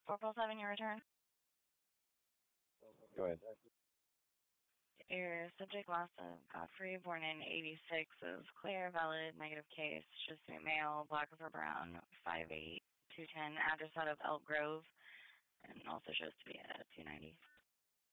447, your return. Go ahead. Your subject last of Godfrey, born in 86, is clear, valid, negative case, shows to be male, black over brown, 5'8", 210, address out of Elk Grove, and also shows to be a 290.